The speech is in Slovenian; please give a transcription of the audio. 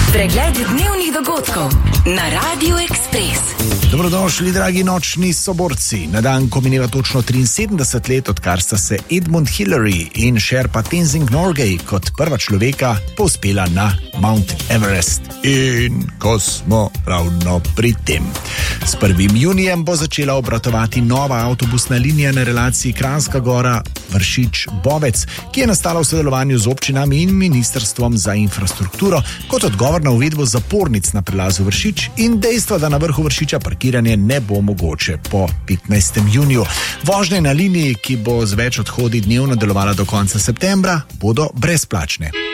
Pregled dnevnih dogodkov na Radiu Ekspres. Dobrodošli, dragi nočni soborci. Na dan, ko mineva točno 73 let, odkar sta se Edmund Hillary in Sherpa Tenzing Norgay kot prva človeka povzpela na Mount Everest. In ko smo ravno pri tem. S 1. junijem bo začela obratovati nova avtobusna linija na relaciji Kranjska Gora Vršič-Bovec, ki je nastala v sodelovanju z občinami in ministrstvom za infrastrukturo kot odgovor na uvedbo zapornic na prelazu Vršič in dejstva, da na vrhu Vršiča parkiranje ne bo mogoče po 15. juniju. Vožnje na liniji, ki bo z več odhodi dnevno delovala do konca septembra, bodo brezplačne.